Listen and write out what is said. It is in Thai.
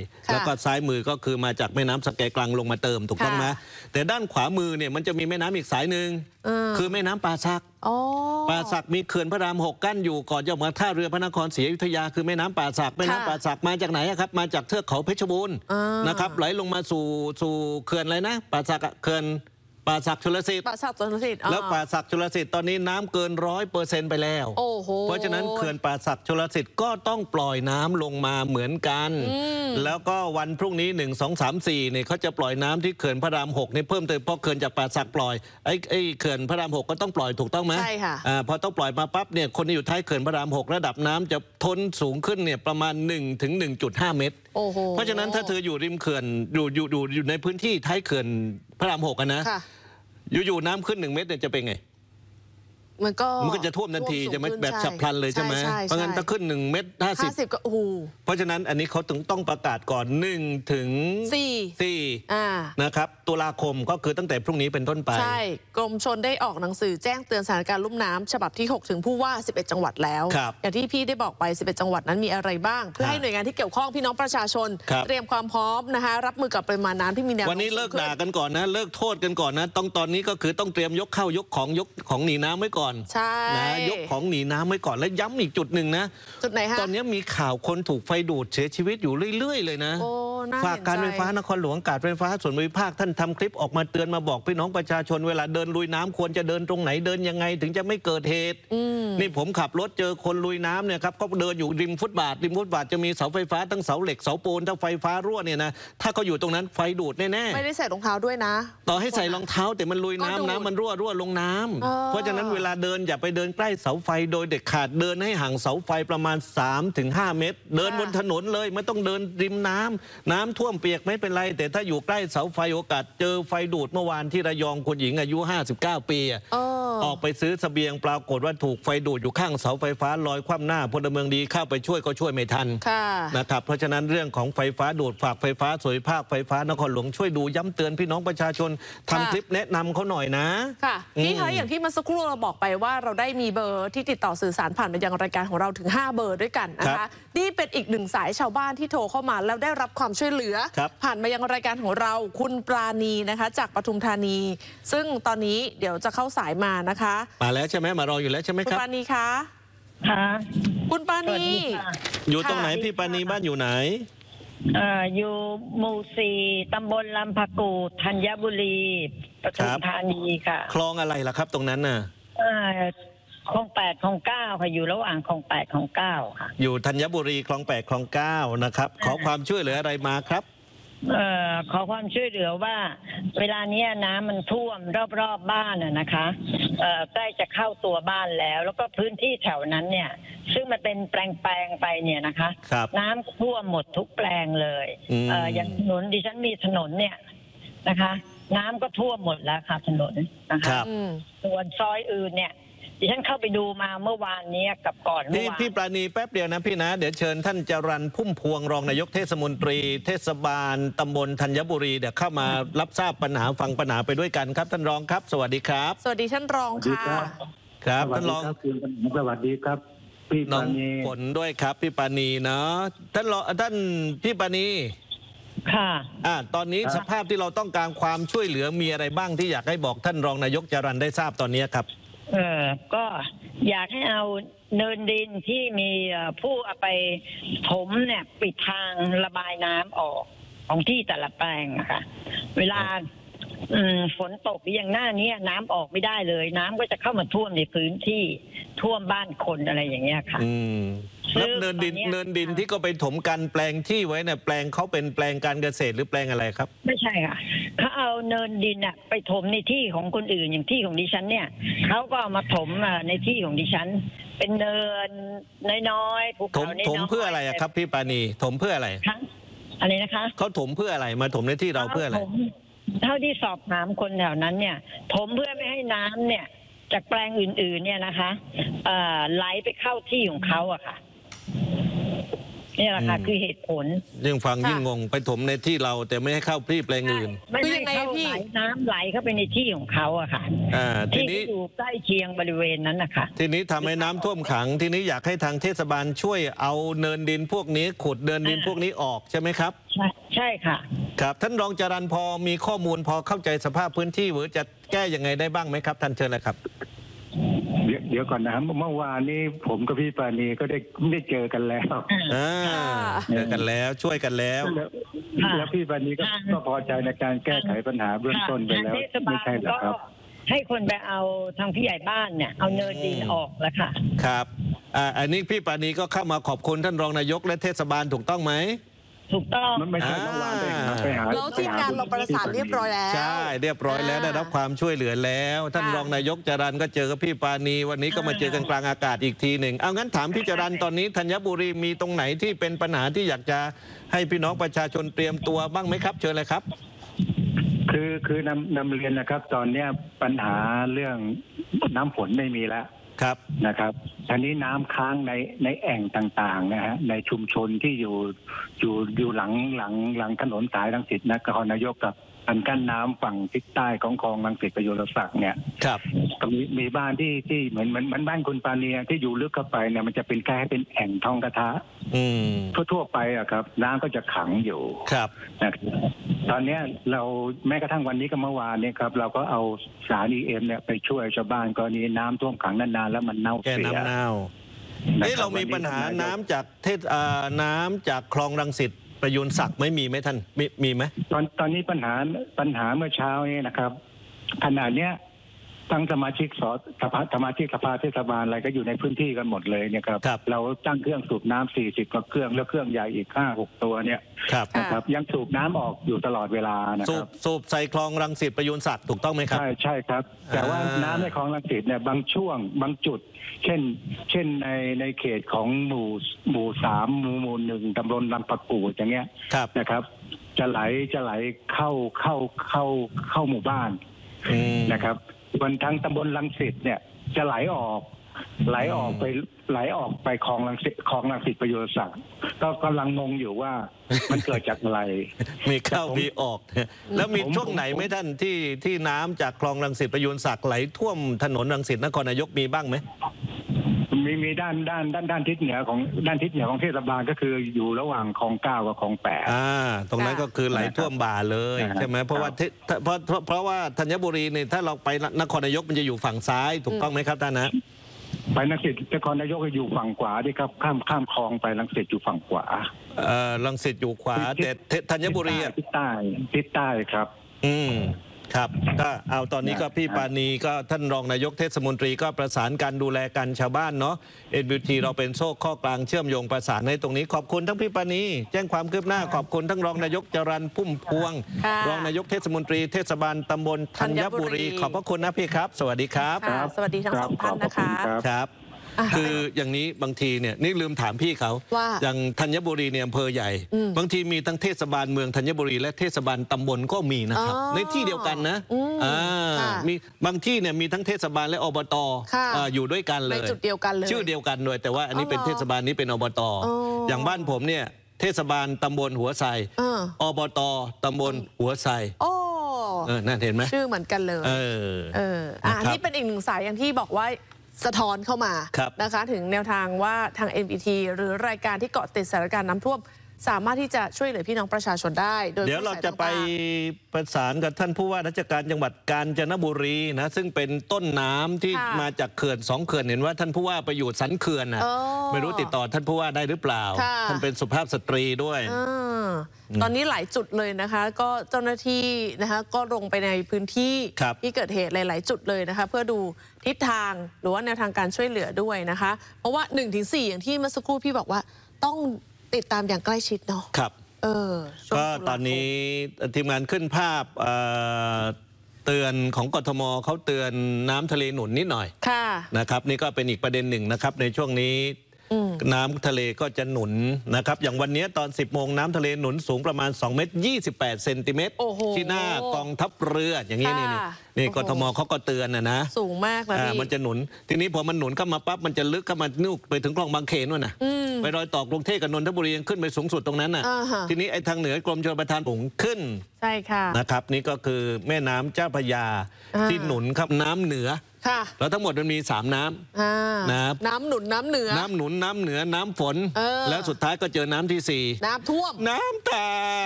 แล้วก็ซ้ายมือก็คือมาจากแม่น้ำสแกกลังลงมาเติมถูกต้องไหมแต่ด้านขวามือเนี่ยมันจะมีแม่น้ำอีกสายหนึ่งคือแม่น้ำป่าสักป่าสักมีเขื่อนพระราม 6กั้นอยู่ก่อนจะมาท่าเรือพระนครศรีอยุธยาคือแม่น้ำป่าสักแม่น้ำป่าสักมาจากไหนครับมาจากเทือกเขาเพชรบูรณ์นะครับไหลลงมาสู่เขื่อนอะไรนะป่าสักเขื่อนป่าสักชลสิทธิ์แล้วป่าสักชลสิทธิ์ตอนนี้น้ำเกิน100%ไปแล้วเพราะฉะนั้นเขื่อนป่าสักชลสิทธิ์ก็ต้องปล่อยน้ำลงมาเหมือนกันแล้วก็วันพรุ่งนี้1 2 3 4เนี่ยเขาจะปล่อยน้ำที่เขื่อนพระราม 6นี่เพิ่มเติมเพราะเขื่อนจากป่าสักปล่อยไอ้เขื่อนพระราม 6ก็ต้องปล่อยถูกต้องไหมใช่ค่ะพอต้องปล่อยมาปั๊บเนี่ยคนที่อยู่ท้ายเขื่อนพระราม 6ระดับน้ำจะทนสูงขึ้นเนี่ยประมาณ1 ถึง 1.5 เมตรเพราะฉะนั้นถ้าเธออยู่ริมเขื่อนอยู่ในพื้นที่ท้ายเขื่อนพระราม 6นะอยู่ๆน้ำขึ้น1 เมตรเนี่ยจะเป็นไงมันก็จะท่วมทันทีจะไม่แบบฉับพลันเลยใช่ไหมเพราะงั้นถ้าขึ้น1 เมตร 50ก็โอ้โหเพราะฉะนั้นอันนี้เขาถึงต้องประกาศก่อน1 ถึง 4นะครับตุลาคมก็คือตั้งแต่พรุ่งนี้เป็นต้นไปใช่กรมชลได้ออกหนังสือแจ้งเตือนสถานการณ์ลุ่มน้ำฉบับที่6ถึงผู้ว่า11จังหวัดแล้วอย่างที่พี่ได้บอกไป11จังหวัดนั้นมีอะไรบ้างเพื่อให้หน่วยงานที่เกี่ยวข้องพี่น้องประชาชนเตรียมความพร้อมนะคะรับมือกับปริมาณน้ำที่มีแนวโน้มวันนี้เลิกด่ากันก่อนนะเลิกโทษกันก่อนนะตอนนี้ก็คือต้องเตรียมยกเข้ายกของหนีน้ำไว้ก่อนใช่นะยกของหนีน้ำไว้ก่อนและย้ำอีกจุดหนึ่งนะจุดไหนฮะตอนนี้มีข่าวคนถูกไฟดูดเสียชีวิตอยู่เรื่อยๆเลยนะฝากการไฟฟ้านครหลวงการไฟฟ้าส่วนภูมิภาคท่านทำคลิปออกมาเตือนมาบอกพี่น้องประชาชนเวลาเดินลุยน้ำควรจะเดินตรงไหนเดินยังไงถึงจะไม่เกิดเหตุนี่ผมขับรถเจอคนลุยน้ำเนี่ยครับก็เดินอยู่ริมฟุตบาทจะมีเสาไฟฟ้าทั้งเสาเหล็กเสาปูนถ้าไฟฟ้ารั่วเนี่ยนะถ้าเขาอยู่ตรงนั้นไฟดูดแน่ๆไม่ได้ใส่รองเท้าด้วยนะต่อให้ใส่รองเท้าแต่มันลุยน้ำมันรั่วลงน้ำเพราะฉะนั้นเวลาเดินอย่าไปเดินใกล้เสาไฟโดยเด็ดขาดเดินให้ห่างเสาไฟประมาณ 3-5 เมตรเดินบนถนนเลยไม่ต้องเดินริมน้ำท่วมเปียกไม่เป็นไรแต่ถ้าอยู่ใกล้เสาไฟโอกาสเจอไฟดูดเมื่อวานที่ระยองคนหญิงอายุ59 ปีออกไปซื้อเสบียงปรากฏว่าถูกไฟดูดอยู่ข้างเสาไฟฟ้าลอยคว่ำหน้าพลเมืองดีเข้าไปช่วยก็ช่วยไม่ทันนะครับเพราะฉะนั้นเรื่องของไฟฟ้าดูดฝากไฟฟ้าส่วนภูมิภาคไฟฟ้านครหลวงช่วยดูย้ำเตือนพี่น้องประชาชนทำคลิปแนะนำเขาหน่อยนะค่ะพี่คะอย่างที่เมื่อสักครู่เราบอกไปว่าเราได้มีเบอร์ที่ติดต่อสื่อสารผ่านมายังรายการของเราถึง5 เบอร์ด้วยกันนะคะนี่เป็นอีก1 สายชาวบ้านที่โทรเข้ามาแล้วได้รับความช่วยเหลือผ่านมายังรายการของเราคุณปราณีนะคะจากปทุมธานีซึ่งตอนนี้เดี๋ยวจะเข้าสายมานะคะมาแล้วใช่ไหมมารออยู่แล้วใช่ไหมครับคุณปราณีคะคุณปราณีอยู่ตรงไหนพี่ปราณีบ้านอยู่ไหนอยู่หมู่ 4ตำบลลำพะกูดธัญบุรีปทุมธานีค่ะคลองอะไรล่ะครับตรงนั้นน่ะคลอง 8 คลอง 9ค่ะอยู่ระหว่างคลอง 8 คลอง 9ค่ะอยู่ธัญบุรีคลอง 8 คลอง 9นะครับขอความช่วยเหลืออะไรมาครับขอความช่วยเหลือว่าเวลานี้น้ำมันท่วมรอบบ้านนะคะใกล้จะเข้าตัวบ้านแล้วก็พื้นที่แถวนั้นเนี่ยซึ่งมันเป็นแปลงไปเนี่ยนะคะน้ำท่วมหมดทุกแปลงเลยอย่างถนนดิฉันมีถนนเนี่ยนะคะน้ำก็ท่วมหมดแล้วค่ะถนนนะคะส่วนซอยอื่นเนี่ยดิฉันเข้าไปดูมาเมื่อวานนี้กับก่อนเมื่อวานพี่ปราณีแป๊บเดียวนะพี่นะเดี๋ยวเชิญท่านจรัญพุ่มพวงรองนายกเทศมนตรีเทศบาลตำบลธัญบุรีเดี๋ยวเข้ามารับทราบปัญหาฟังปัญหาไปด้วยกันครับท่านรองครับสวัสดีครับสวัสดีท่านรองค่ะครับท่านรองสวัสดีครับพี่ปราณีผลด้วยครับพี่ปราณีเนาะท่านพี่ปราณีค่ะตอนนี้สภาพที่เราต้องการความช่วยเหลือมีอะไรบ้างที่อยากให้บอกท่านรองนายกจรัญได้ทราบตอนนี้ครับก็อยากให้เอาเนินดินที่มีผู้เอาไปถมเนี่ยปิดทางระบายน้ำออกของที่แต่ละแปลงนะคะเวลาฝนตกอย่างหน้านี้น้ำออกไม่ได้เลยน้ำก็จะเข้ามาท่วมในพื้นที่ท่วมบ้านคนอะไรอย่างเงี้ยค่ะแล้วเนินดินที่ก็ไปถมกันแปลงที่ไว้เนี่ยแปลงเขาเป็นแปลงการเกษตรหรือแปลงอะไรครับไม่ใช่ค่ะเขาเอาเนินดินไปถมในที่ของคนอื่นอย่างที่ของดิฉันเนี่ยเขาก็เอามาถมในที่ของดิฉันเป็นเนินน้อยๆภูเขาน้อยๆถมเพื่ออะไรครับพี่ปราณีถมเพื่ออะไรอะไรนะคะเขาถมเพื่ออะไรมาถมในที่เราเพื่ออะไรเท่าที่สอบถามคนแถวนั้นเนี่ยถมเพื่อไม่ให้น้ำเนี่ยจากแปลงอื่นๆเนี่ยนะคะไหลไปเข้าที่ของเขาอะค่ะนี่แหละค่ะคือเหตุผลยิ่งฟังยิ่งงงไปถมในที่เราแต่ไม่ให้เข้าที่แปลงอื่นไม่เข้าน้ำไหลเข้าไปในที่ของเขาอะค่ะทีนี้อยู่ใกล้เคียงบริเวณนั้นนะคะทีนี้ทำให้น้ำท่วมขังทีนี้อยากให้ทางเทศบาลช่วยเอาเนินดินพวกนี้ขุดเนินดินพวกนี้ออกใช่ไหมครับใช่ค่ะครับท่านรองจรัญพอมีข้อมูลพอเข้าใจสภาพพื้นที่หรือจะแก้ยังไงได้บ้างไหมครับท่านเชิญเลยครับเดี๋ยวก่อนนะเมื่อวานนี้ผมกับพี่ปราณีก็ได้เจอกันแล้วเจอกันแล้วช่วยกันแล้วแล้วพี่ปราณีก็พอใจในการแก้ไขปัญหาเบื้องต้นไปแล้วไม่ใช่หรอครับให้คนไปเอาทางผู้ใหญ่บ้านเนี่ยเอาเนินดินออกแล้วค่ะครับอันนี้พี่ปราณีก็เข้ามาขอบคุณท่านรองนายกและเทศบาลถูกต้องไหมถูกต้องมันไม่ใช่เมื่อวานไปหาแล้วทีมงานเราประสานเรียบร้อยแล้วใช่เรียบร้อยแล้วได้รับความช่วยเหลือแล้วท่านรองนายกจรัญก็เจอกับพี่ปราณีวันนี้ก็มาเจอกันกลางอากาศอีกทีหนึ่งเอางั้นถามพี่จรัญตอนนี้ธัญบุรีมีตรงไหนที่เป็นปัญหาที่อยากจะให้พี่น้องประชาชนเตรียมตัวบ้างไหมครับเชิญเลยครับคือนำเรียนนะครับตอนนี้ปัญหาเรื่องน้ำฝนไม่มีแล้วครับนะครับทีนี้น้ำค้างในแอ่งต่างๆนะฮะในชุมชนที่อยู่หลังถนนสายรังสิตนครนายกกับอันกั้นน้ำฝั่งทิศใต้ของคลองรังสิตประโยชน์ศักดิ์เนี่ยครับก็มีบ้านที่เหมือนบ้านคุณปานีที่อยู่ลึกเข้าไปเนี่ยมันจะเป็นแค่เป็นแอ่งทองกระทะทั่วไปอะครับน้ำก็จะขังอยู่ครับตอนนี้เราแม้กระทั่งวันนี้กับเมื่อวานเนี่ยครับเราก็เอาสารEMเนี่ยไปช่วยชาวบ้านกรณีน้ำท่วมขังนานๆแล้วมันเน่าเสียเรามีปัญหาน้ำจากคลองรังสิตประยูนศักดิ์ไม่มีไหมท่านมีไหมตอนนี้ปัญหาเมื่อเช้านี้นะครับขณะเนี้ยทั้งสมาชิกสภาเทศบาลอะไรก็อยู่ในพื้นที่กันหมดเลยเนี่ยครับเราตั้งเครื่องสูบน้ำ40 กว่าเครื่องแล้วเครื่องใหญ่อีก5-6 ตัวเนี่ยนะครับยังสูบน้ำออกอยู่ตลอดเวลานะครับสูบใส่คลองรังสิตประยูนศักดิ์ถูกต้องไหมครับใช่ครับแต่ว่าน้ำในคลองรังสิตเนี่ยบางช่วงบางจุดเช่นในเขตของหมู่3หมู่1ตำบลลำปะกู่อย่างเงี้ยนะครับจะไหลเข้าหมู่บ้านนะครับบนทางตำบลรังสิตเนี่ยจะไหลออกไปคลองรังสิตประโยชน์ศักดิ์ก็กำลังงงอยู่ว่ามันเกิดจากอะไรมีเข้ามีออกแล้วมีช่วงไหนไหมท่านที่น้ำจากคลองรังสิตประโยชน์ศักดิ์ไหลท่วมถนนรังสิตนครนายกมีบ้างไหมมีด้านทิศเหนือของเทศบาลก็คืออยู่ระหว่างคลอง9กับคลอง8 ตรงนั้นก็คือไหลท่วมบ่าเลยใช่ไหมเพราะว่าธัญบุรีเนี่ยถ้าเราไปนครนายกมันจะอยู่ฝั่งซ้ายถูกต้องไหมครับท่านนะไปรังสิตนครนายกอยู่ฝั่งขวาดิครับข้ามคลองไปรังสิตอยู่ฝั่งขวารังสิตอยู่ขวาแต่ธัญบุรีทิศใต้ครับครับก็เอาตอนนี้ก็พี่ปานีก็ท่านรองนายกเทศมนตรีก็ประสานการดูแลกันชาวบ้านเนาะ NBT เราเป็นโซ่ข้อกลางเชื่อมโยงประสานในตรงนี้ขอบคุณทั้งพี่ปานีแจ้งความคืบหน้าขอบคุณทั้งรองนายกจรัญพุ่มพวงรองนายกเทศมนตรีเทศบาลตำบลธัญบุรีขอบพระคุณนะพี่ครับสวัสดีครับสวัสดีทั้งสองท่านนะคะครับคืออย่างนี้บางทีเนี่ยนี่ลืมถามพี่เขาอย่างธัญบุรีเนี่ยอำเภอใหญ่บางทีมีทั้งเทศบาลเมืองธัญบุรีและเทศบาลตำบลก็มีนะครับในที่เดียวกันนะมีบางที่เนี่ยมีทั้งเทศบาลและอบตอยู่ด้วยกันเลยจุดเดียวกันเลยชื่อเดียวกันเลยแต่ว่าอันนี้เป็นเทศบาลนี้เป็นอบตอย่างบ้านผมเนี่ยเทศบาลตำบลหัวไซอบตตำบลหัวไซนั่นเห็นไหมชื่อเหมือนกันเลยนี่เป็นอีกหนึ่งสายอย่างที่บอกว่าสะท้อนเข้ามานะคะถึงแนวทางว่าทาง NBT หรือรายการที่เกาะติดสถานการณ์น้ำท่วมสามารถที่จะช่วยเหลือพี่น้องประชาชนได้โดยเดี๋ยวเราจะไปประสานกับท่านผู้ว่าราชการจังหวัดกาญจนบุรีนะซึ่งเป็นต้นน้ำที่มาจากเขื่อน2 เขื่อนเห็นว่าท่านผู้ว่าไปอยู่สันเขื่อนนะไม่รู้ติดต่อท่านผู้ว่าได้หรือเปล่าท่านเป็นสุภาพสตรีด้วยตอนนี้หลายจุดเลยนะคะก็เจ้าหน้าที่นะคะก็ลงไปในพื้นที่ที่เกิดเหตุหลายๆจุดเลยนะคะเพื่อดูทิศทางหรือว่าแนวทางการช่วยเหลือด้วยนะคะเพราะว่า 1-4 อย่างที่เมื่อสักครู่พี่บอกว่าต้องติดตามอย่างใกล้ชิดเนาะครับก็ตอนนี้ทีมงานขึ้นภาพเตือนของกทมเขาเตือนน้ำทะเลหนุนนิดหน่อยนะครับนี่ก็เป็นอีกประเด็นหนึ่งนะครับในช่วงนี้น้ำทะเลก็จะหนุนนะครับอย่างวันนี้ตอน 10 โมงน้ำทะเลหนุนสูงประมาณ2 เมตร 28 เซนติเมตรที่หน้ากองทัพเรืออย่างนี้นี่กทมเขาก็เตือนนะสูงมากนะพี่มันจะหนุนทีนี้พอมันหนุนเข้ามาปั๊บมันจะลึกเข้ามานู่นไปถึงคลองบางเขนนู่นน่ะไปรอยต่อกรุงเทพกับนนทบุรีขึ้นไปสูงสุดตรงนั้นน่ะทีนี้ไอ้ทางเหนือกรมชลประทานสูงขึ้นใช่ค่ะนะครับนี่ก็คือแม่น้ำเจ้าพระยาที่หนุนครับน้ำเหนือแล้วทั้งหมดมันมี3น้ำน้ำหนุนน้ำเหนือน้ำหนุนน้ำเหนือน้ำฝนแล้วสุดท้ายก็เจอน้ำที่4 น้ำท่วมน้ำตา